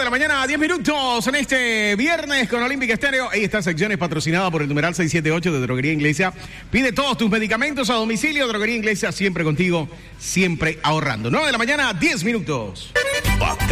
de la mañana a 10 minutos en este viernes con Olímpica Estéreo. Esta sección es patrocinada por el numeral 678 de Droguería Iglesia. Pide todos tus medicamentos a domicilio. Droguería Iglesia siempre contigo, siempre ahorrando. 9 de la mañana a 10 minutos.